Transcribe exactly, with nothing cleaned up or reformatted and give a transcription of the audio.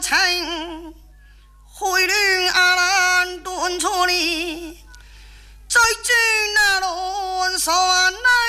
情，回绿阿兰断错里，最终那乱山。